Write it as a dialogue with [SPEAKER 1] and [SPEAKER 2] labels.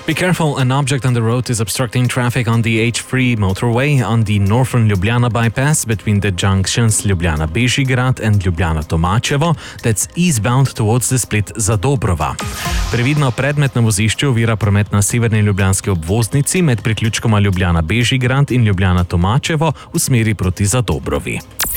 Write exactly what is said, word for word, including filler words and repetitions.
[SPEAKER 1] Be careful, an object on the road is obstructing traffic on the H three motorway on the northern Ljubljana bypass between the junctions Ljubljana Bežigrad and Ljubljana Tomačevo, that's eastbound towards the Split Zadobrova. Previdno, predmet na vozišču ovira promet na severni ljubljanski obvoznici med priključkoma Ljubljana Bežigrad in Ljubljana Tomačevo v smeri proti Zadobrovi.